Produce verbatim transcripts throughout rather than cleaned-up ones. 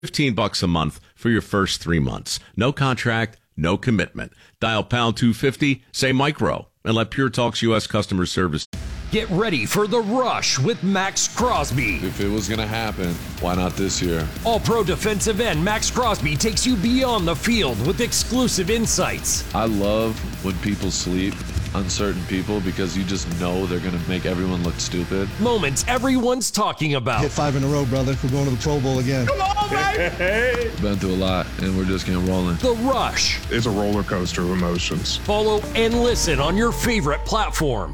fifteen bucks a month for your first three months. No contract, no commitment. Dial pound two fifty, say micro, and let Pure Talk's U S customer service. Get ready for The Rush with Max Crosby. If it was going to happen, why not this year? All-pro defensive end Max Crosby takes you beyond the field with exclusive insights. I love when people sleep on certain people because you just know they're going to make everyone look stupid. Moments everyone's talking about. Hit five in a row, brother. We're going to the Pro Bowl again. Come on, baby! Been through a lot, and we're just getting rolling. The Rush. It's a roller coaster of emotions. Follow and listen on your favorite platform.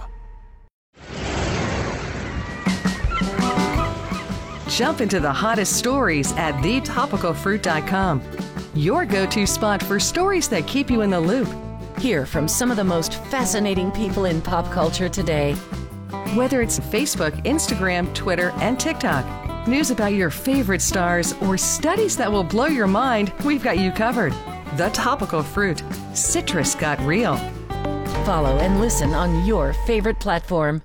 Jump into the hottest stories at the topical fruit dot com. Your go-to spot for stories that keep you in the loop. Hear from some of the most fascinating people in pop culture today. Whether it's Facebook, Instagram, Twitter, and TikTok, news about your favorite stars, or studies that will blow your mind, we've got you covered. The Topical Fruit. Citrus got real. Follow and listen on your favorite platform.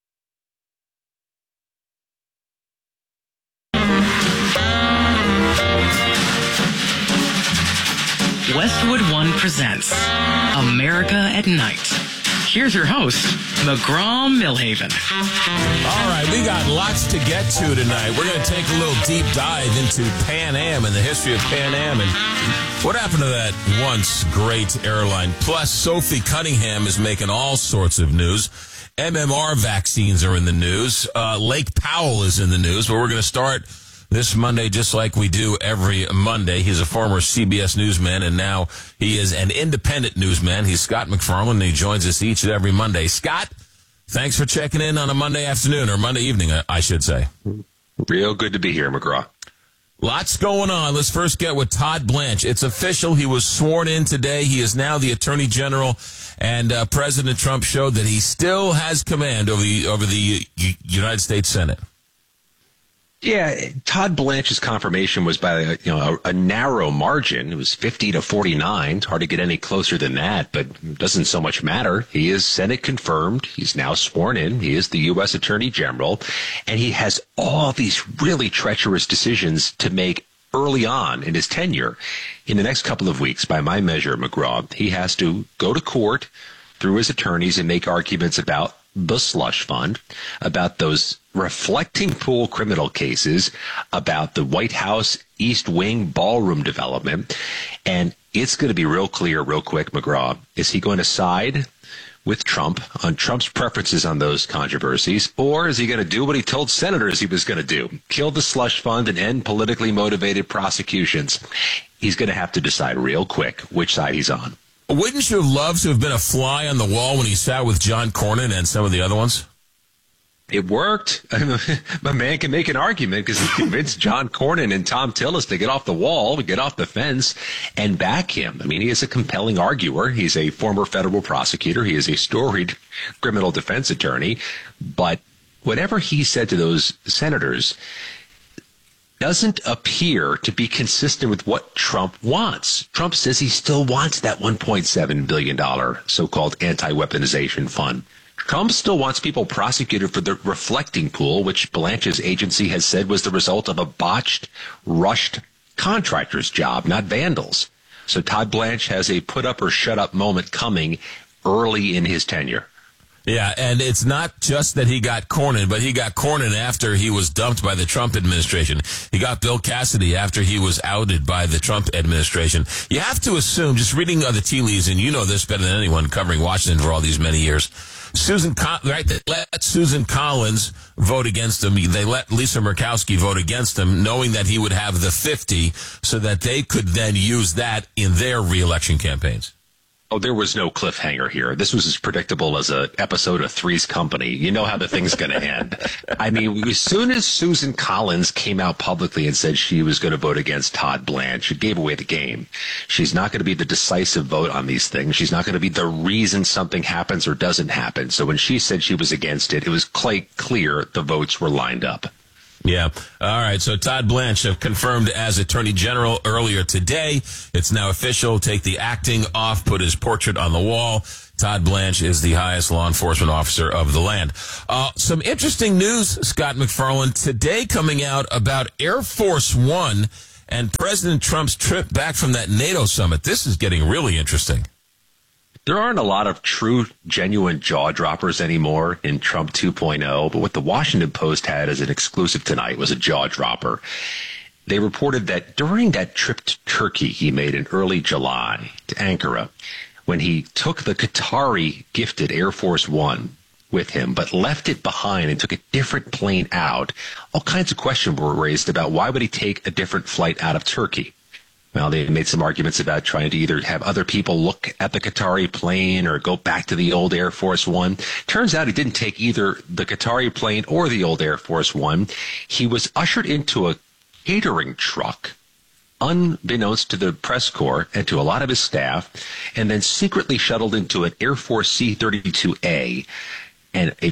Westwood One presents America at Night. Here's your host, McGraw Millhaven. All right, we got lots to get to tonight. We're going to take a little deep dive into Pan Am and the history of Pan Am and what happened to that once great airline. Plus, Sophie Cunningham is making all sorts of news. M M R vaccines are in the news. Uh, Lake Powell is in the news, but we're going to start this Monday, just like we do every Monday. He's a former C B S newsman, and now he is an independent newsman. He's Scott McFarland, and he joins us each and every Monday. Scott, thanks for checking in on a Monday afternoon, or Monday evening, I should say. Real good to be here, McGraw. Lots going on. Let's first get with Todd Blanche. It's official. He was sworn in today. He is now the Attorney General, and uh, President Trump showed that he still has command over the, over the U- United States Senate. Yeah, Todd Blanche's confirmation was by a, you know a, a narrow margin. It was fifty to forty-nine. It's hard to get any closer than that, but it doesn't so much matter. He is Senate confirmed. He's now sworn in. He is the U S Attorney General, and he has all these really treacherous decisions to make early on in his tenure. In the next couple of weeks, by my measure, McGraw, he has to go to court through his attorneys and make arguments about the slush fund, about those reflecting pool criminal cases, about the White House East Wing ballroom development. And it's going to be real clear real quick, McGraw. Is he going to side with Trump on Trump's preferences on those controversies, or is he going to do what he told senators he was going to do, kill the slush fund and end politically motivated prosecutions? He's going to have to decide real quick which side he's on. Wouldn't you have loved to have been a fly on the wall when he sat with John Cornyn and some of the other ones? It worked. My man can make an argument because he convinced John Cornyn and Tom Tillis to get off the wall, get off the fence, and back him. I mean, he is a compelling arguer. He's a former federal prosecutor. He is a storied criminal defense attorney. But whatever he said to those senators doesn't appear to be consistent with what Trump wants. Trump says he still wants that one point seven billion dollars so-called anti-weaponization fund. Trump still wants people prosecuted for the reflecting pool, which Blanche's agency has said was the result of a botched, rushed contractor's job, not vandals. So Todd Blanche has a put up or shut up moment coming early in his tenure. Yeah, and it's not just that he got Cornyn, but he got Cornyn after he was dumped by the Trump administration. He got Bill Cassidy after he was outed by the Trump administration. You have to assume, just reading the tea leaves, and you know this better than anyone covering Washington for all these many years, Susan, right, they let Susan Collins vote against him. They let Lisa Murkowski vote against him, knowing that he would have the fifty so that they could then use that in their reelection campaigns. Oh, there was no cliffhanger here. This was as predictable as an episode of Three's Company. You know how the thing's going to end. I mean, as soon as Susan Collins came out publicly and said she was going to vote against Todd Blanche, it gave away the game. She's not going to be the decisive vote on these things. She's not going to be the reason something happens or doesn't happen. So when she said she was against it, it was quite clear the votes were lined up. Yeah. All right. So Todd Blanche confirmed as Attorney General earlier today. It's now official. Take the acting off, put his portrait on the wall. Todd Blanche is the highest law enforcement officer of the land. Uh, some interesting news, Scott McFarland, today coming out about Air Force One and President Trump's trip back from that NATO summit. This is getting really interesting. There aren't a lot of true, genuine jaw droppers anymore in Trump two point oh, but what the Washington Post had as an exclusive tonight was a jaw dropper. They reported that during that trip to Turkey he made in early July to Ankara, when he took the Qatari gifted Air Force One with him, but left it behind and took a different plane out, all kinds of questions were raised about why would he take a different flight out of Turkey. Well, they made some arguments about trying to either have other people look at the Qatari plane or go back to the old Air Force One. Turns out he didn't take either the Qatari plane or the old Air Force One. He was ushered into a catering truck, unbeknownst to the press corps and to a lot of his staff, and then secretly shuttled into an Air Force C thirty-two A, and a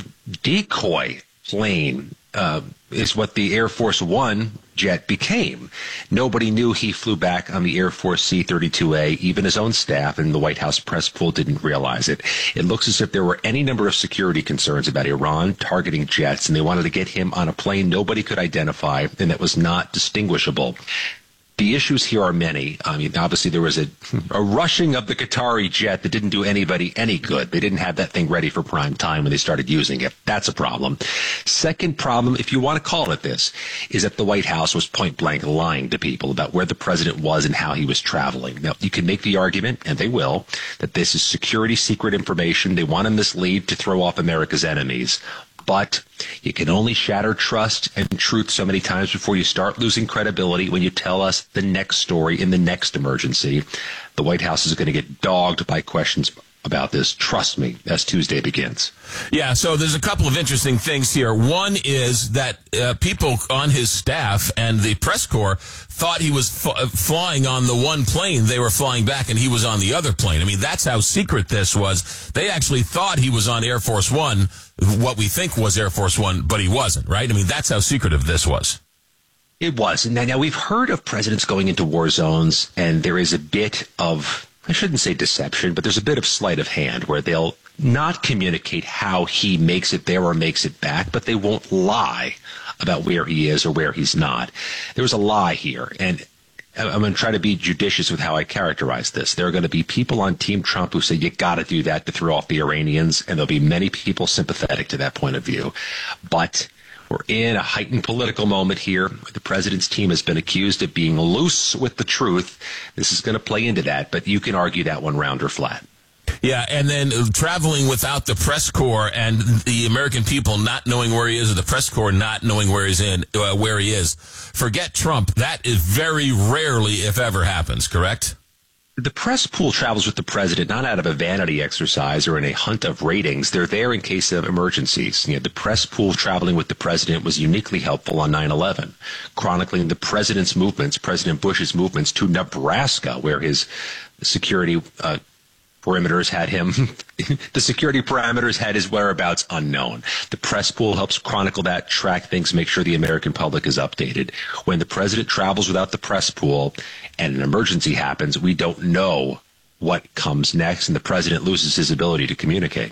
decoy plane uh, is what the Air Force One jet became. Nobody knew he flew back on the Air Force C thirty-two A. Even his own staff and the White House press pool didn't realize it. It looks as if there were any number of security concerns about Iran targeting jets, and they wanted to get him on a plane nobody could identify and that was not distinguishable. The issues here are many. I mean, obviously there was a, a rushing of the Qatari jet that didn't do anybody any good. They didn't have that thing ready for prime time when they started using it. That's a problem. Second problem, if you want to call it this, is that the White House was point blank lying to people about where the president was and how he was traveling. Now, you can make the argument, and they will, that this is security secret information. They want to mislead to throw off America's enemies. But you can only shatter trust and truth so many times before you start losing credibility when you tell us the next story in the next emergency. The White House is going to get dogged by questions about this. Trust me, as Tuesday begins. Yeah, so there's a couple of interesting things here. One is that uh, people on his staff and the press corps thought he was f- flying on the one plane they were flying back, and he was on the other plane. I mean, that's how secret this was. They actually thought he was on Air Force One, what we think was Air Force One, but he wasn't, right? I mean, that's how secretive this was. It was. And now, now we've heard of presidents going into war zones, and there is a bit of, I shouldn't say deception, but there's a bit of sleight of hand where they'll not communicate how he makes it there or makes it back, but they won't lie about where he is or where he's not. There was a lie here, and I'm going to try to be judicious with how I characterize this. There are going to be people on Team Trump who say you got to do that to throw off the Iranians, and there'll be many people sympathetic to that point of view. But we're in a heightened political moment here. The president's team has been accused of being loose with the truth. This is going to play into that, but you can argue that one round or flat. Yeah, and then traveling without the press corps and the American people not knowing where he is, or the press corps not knowing where he's in, uh, where he is. Forget Trump. That is very rarely, if ever, happens, correct? The press pool travels with the president not out of a vanity exercise or in a hunt of ratings. They're there in case of emergencies. You know, the press pool traveling with the president was uniquely helpful on nine eleven, chronicling the president's movements, President Bush's movements to Nebraska, where his security uh, perimeters had him. The security parameters had his whereabouts unknown. The press pool helps chronicle that, track things, make sure the American public is updated. When the president travels without the press pool and an emergency happens, we don't know what comes next, and the president loses his ability to communicate.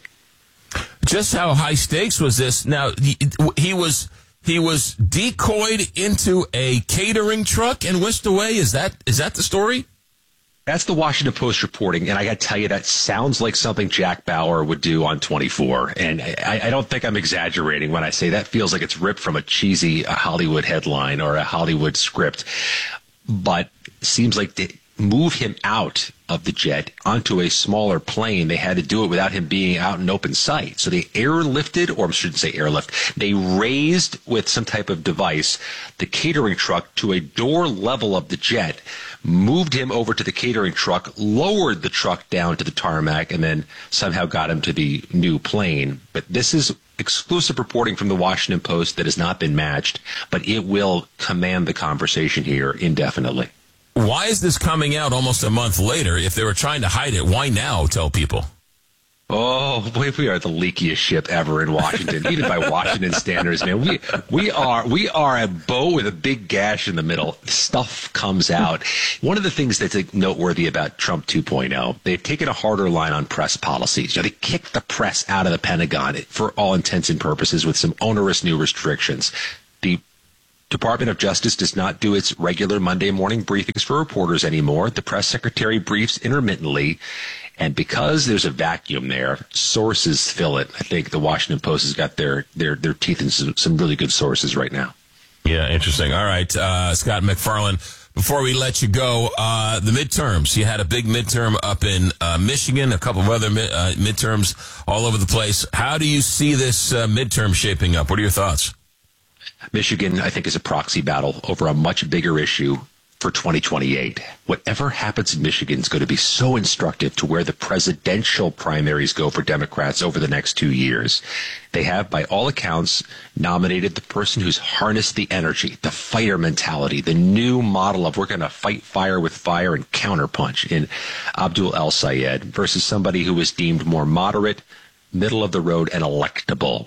Just how high stakes was this? Now, he, he was he was decoyed into a catering truck and whisked away. Is that is that the story? That's the Washington Post reporting, and I got to tell you, that sounds like something Jack Bauer would do on twenty-four, and I, I don't think I'm exaggerating when I say that feels like it's ripped from a cheesy Hollywood headline or a Hollywood script, but it seems like they move him out of the jet onto a smaller plane. They had to do it without him being out in open sight. So they airlifted, or I shouldn't say airlift, they raised with some type of device the catering truck to a door level of the jet, moved him over to the catering truck, lowered the truck down to the tarmac, and then somehow got him to the new plane. But this is exclusive reporting from the Washington Post that has not been matched, but it will command the conversation here indefinitely. Why is this coming out almost a month later? If they were trying to hide it, why now tell people? Oh, boy, we are the leakiest ship ever in Washington, even by Washington standards, man. We we are we are a boat with a big gash in the middle. Stuff comes out. One of the things that's noteworthy about Trump two point oh, they've taken a harder line on press policies. You know, they kicked the press out of the Pentagon for all intents and purposes with some onerous new restrictions. The Department of Justice does not do its regular Monday morning briefings for reporters anymore. The press secretary briefs intermittently. And because there's a vacuum there, sources fill it. I think the Washington Post has got their, their, their teeth in some, some really good sources right now. Yeah, interesting. All right, uh, Scott MacFarlane, before we let you go, uh, the midterms. You had a big midterm up in uh, Michigan, a couple of other mi- uh, midterms all over the place. How do you see this uh, midterm shaping up? What are your thoughts? Michigan, I think, is a proxy battle over a much bigger issue for twenty twenty-eight. Whatever happens in Michigan is going to be so instructive to where the presidential primaries go for Democrats over the next two years. They have, by all accounts, nominated the person who's harnessed the energy, the fighter mentality, the new model of we're going to fight fire with fire and counterpunch in Abdul El-Sayed versus somebody who was deemed more moderate, middle of the road, and electable.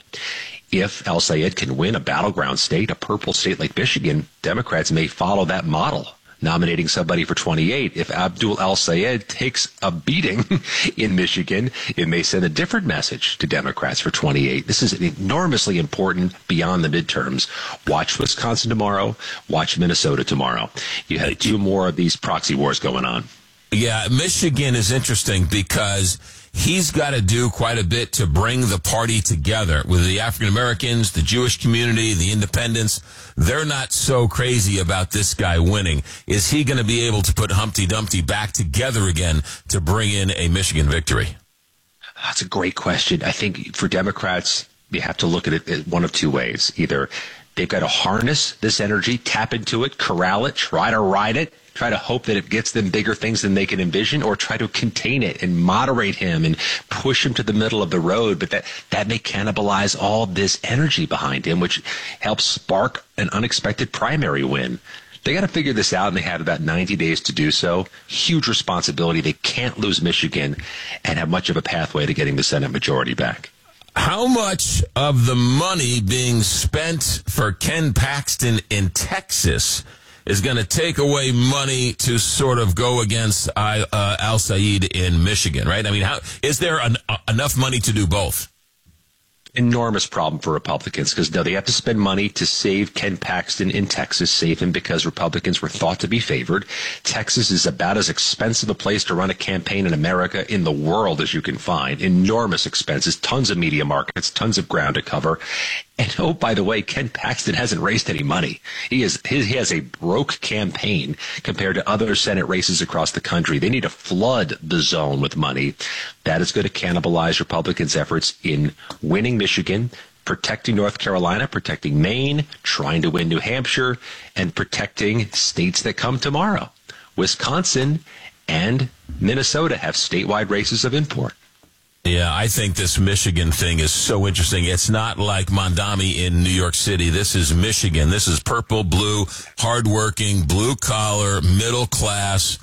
If El-Sayed can win a battleground state, a purple state like Michigan, Democrats may follow that model, nominating somebody for twenty-eight. If Abdul El-Sayed takes a beating in Michigan, it may send a different message to Democrats for twenty-eight. This is enormously important beyond the midterms. Watch Wisconsin tomorrow. Watch Minnesota tomorrow. You had two more of these proxy wars going on. Yeah, Michigan is interesting because he's got to do quite a bit to bring the party together with the African Americans, the Jewish community, the independents. They're not so crazy about this guy winning. Is he going to be able to put Humpty Dumpty back together again to bring in a Michigan victory? That's a great question. I think for Democrats, you have to look at it one of two ways. Either they've got to harness this energy, tap into it, corral it, try to ride it, try to hope that it gets them bigger things than they can envision, or try to contain it and moderate him and push him to the middle of the road. But that, that may cannibalize all this energy behind him, which helps spark an unexpected primary win. They got to figure this out, and they have about ninety days to do so. Huge responsibility. They can't lose Michigan and have much of a pathway to getting the Senate majority back. How much of the money being spent for Ken Paxton in Texas is going to take away money to sort of go against uh, El-Sayed in Michigan, right? I mean, how is there an, uh, enough money to do both? Enormous problem for Republicans because no, they have to spend money to save Ken Paxton in Texas, save him because Republicans were thought to be favored. Texas is about as expensive a place to run a campaign in America, in the world, as you can find. Enormous expenses, tons of media markets, tons of ground to cover. And oh, by the way, Ken Paxton hasn't raised any money. He is he has a broke campaign compared to other Senate races across the country. They need to flood the zone with money. That is going to cannibalize Republicans' efforts in winning Michigan, protecting North Carolina, protecting Maine, trying to win New Hampshire, and protecting states that come tomorrow. Wisconsin and Minnesota have statewide races of import. Yeah, I think this Michigan thing is so interesting. It's not like Mondami in New York City. This is Michigan. This is purple, blue, hardworking, blue collar, middle class,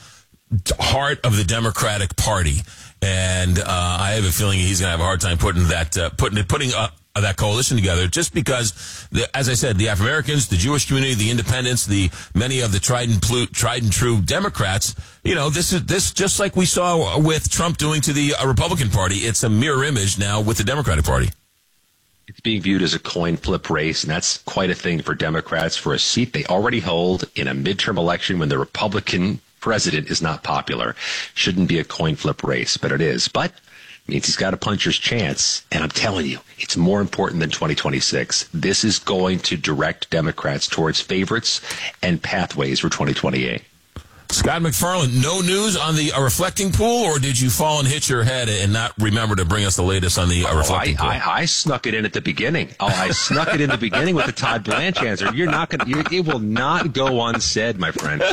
heart of the Democratic Party. And uh, I have a feeling he's going to have a hard time putting that uh, putting putting uh, that coalition together. Just because, the, as I said, the African Americans, the Jewish community, the independents, the many of the tried and plu- tried and true Democrats. You know, this is this just like we saw with Trump doing to the uh, Republican Party. It's a mirror image now with the Democratic Party. It's being viewed as a coin flip race, and that's quite a thing for Democrats for a seat they already hold in a midterm election when the Republican president is not popular. Shouldn't be a coin flip race, but it is. But it means he's got a puncher's chance. And I'm telling you, it's more important than twenty twenty-six. This is going to direct Democrats towards favorites and pathways for twenty twenty-eight. Scott MacFarlane, no news on the uh, reflecting pool, or did you fall and hit your head and not remember to bring us the latest on the uh, reflecting oh, I, pool? I, I snuck it in at the beginning. Oh, I snuck it in the beginning with the Todd Blanche answer. You're not going to, it will not go unsaid, my friend.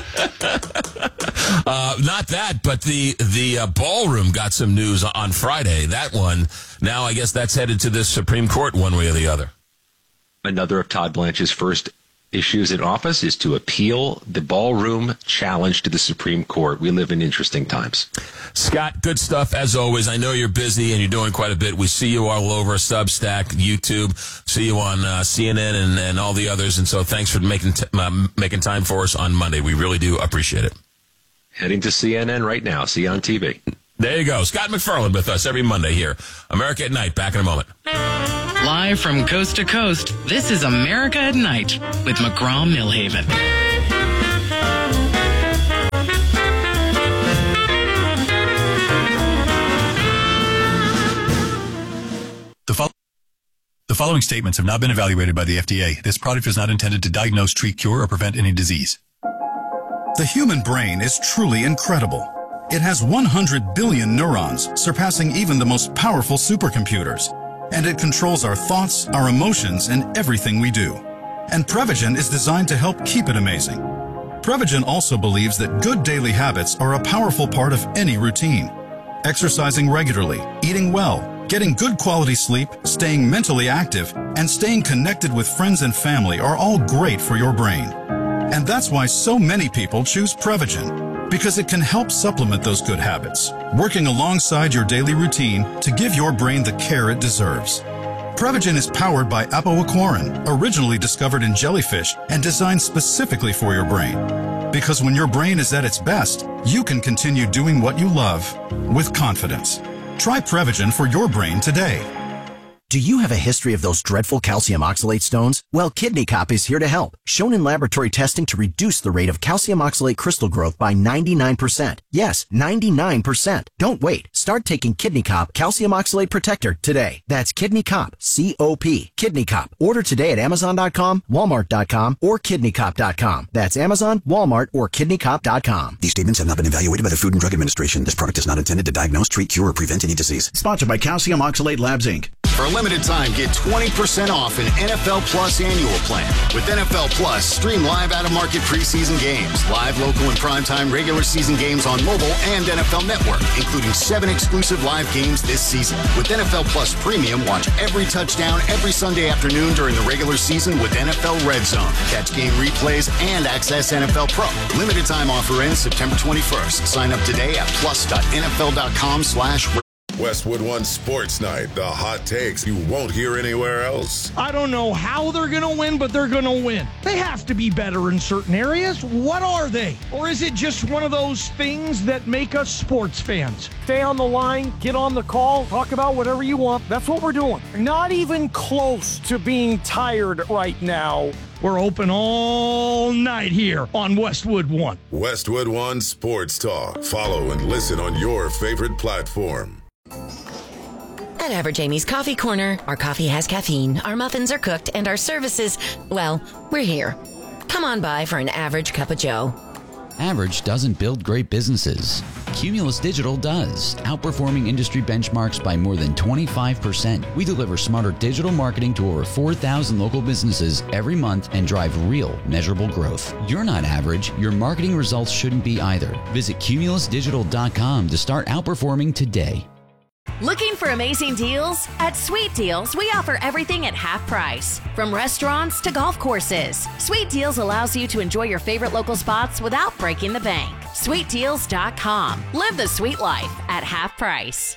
Uh, not that, but the, the uh, ballroom got some news on Friday. That one, now I guess that's headed to the Supreme Court one way or the other. Another of Todd Blanche's first issues in office is to appeal the ballroom challenge to the Supreme Court. We live in interesting times. Scott, good stuff as always. I know you're busy and you're doing quite a bit. We see you all over Substack, YouTube, see you on uh, C N N and, and all the others. And so thanks for making t- uh, making time for us on Monday. We really do appreciate it. Heading to C N N right now. See you on T V. There you go. Scott MacFarlane with us every Monday here. America at Night. Back in a moment. Live from coast to coast, this is America at Night with McGraw-Milhaven. The, fo- the following statements have not been evaluated by the F D A. This product is not intended to diagnose, treat, cure, or prevent any disease. The human brain is truly incredible. It has one hundred billion neurons, surpassing even the most powerful supercomputers. And it controls our thoughts, our emotions, and everything we do. And Prevagen is designed to help keep it amazing. Prevagen also believes that good daily habits are a powerful part of any routine. Exercising regularly, eating well, getting good quality sleep, staying mentally active, and staying connected with friends and family are all great for your brain. And that's why so many people choose Prevagen, because it can help supplement those good habits, working alongside your daily routine to give your brain the care it deserves. Prevagen is powered by apoaquarin, originally discovered in jellyfish and designed specifically for your brain. Because when your brain is at its best, you can continue doing what you love with confidence. Try Prevagen for your brain today. Do you have a history of those dreadful calcium oxalate stones? Well, Kidney Cop is here to help. Shown in laboratory testing to reduce the rate of calcium oxalate crystal growth by ninety-nine percent. Yes, ninety-nine percent. Don't wait. Start taking Kidney Cop Calcium Oxalate Protector today. That's Kidney Cop, C O P. Kidney Cop. Order today at Amazon dot com, Walmart dot com, or Kidney Cop dot com. That's Amazon, Walmart, or Kidney Cop dot com. These statements have not been evaluated by the Food and Drug Administration. This product is not intended to diagnose, treat, cure, or prevent any disease. Sponsored by Calcium Oxalate Labs, Incorporated. For a limited time, get twenty percent off an N F L Plus annual plan. With N F L Plus, stream live out-of-market preseason games, live local and primetime regular season games on mobile and N F L Network, including seven exclusive live games this season. With N F L Plus Premium, watch every touchdown every Sunday afternoon during the regular season with N F L Red Zone. Catch game replays and access N F L Pro. Limited time offer ends September twenty-first. Sign up today at plus dot N F L dot com slash Westwood One Sports Night, the hot takes you won't hear anywhere else. I don't know how they're going to win, but they're going to win. They have to be better in certain areas. What are they? Or is it just one of those things that make us sports fans? Stay on the line, get on the call, talk about whatever you want. That's what we're doing. Not even close to being tired right now. We're open all night here on Westwood One. Westwood One Sports Talk. Follow and listen on your favorite platform. At Average Amy's Coffee Corner, our coffee has caffeine, our muffins are cooked, and our services, well, we're here. Come on by for an average cup of joe. Average doesn't build great businesses. Cumulus Digital does, outperforming industry benchmarks by more than twenty-five percent. We deliver smarter digital marketing to over four thousand local businesses every month and drive real, measurable growth. You're not average. Your marketing results shouldn't be either. Visit cumulus digital dot com to start outperforming today. Looking for amazing deals? At Sweet Deals, we offer everything at half price. From restaurants to golf courses, Sweet Deals allows you to enjoy your favorite local spots without breaking the bank. sweet deals dot com. Live the sweet life at half price.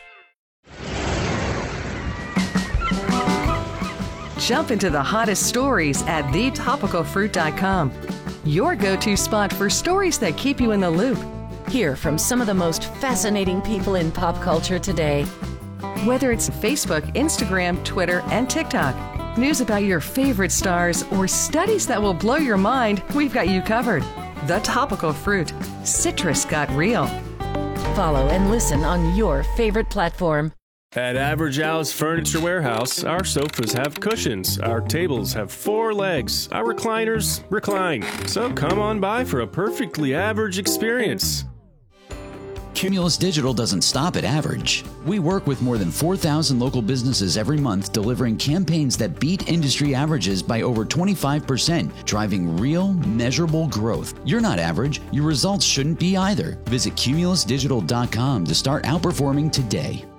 Jump into the hottest stories at the topical fruit dot com. Your go-to spot for stories that keep you in the loop. Hear from some of the most fascinating people in pop culture today. Whether it's Facebook, Instagram, Twitter, and TikTok, news about your favorite stars, or studies that will blow your mind, we've got you covered. The Topical Fruit. Citrus got real. Follow and listen on your favorite platform. At Average Al's Furniture Warehouse, our sofas have cushions, our tables have four legs, our recliners recline. So come on by for a perfectly average experience. Cumulus Digital doesn't stop at average. We work with more than four thousand local businesses every month, delivering campaigns that beat industry averages by over twenty-five percent, driving real, measurable growth. You're not average. Your results shouldn't be either. Visit cumulus digital dot com to start outperforming today.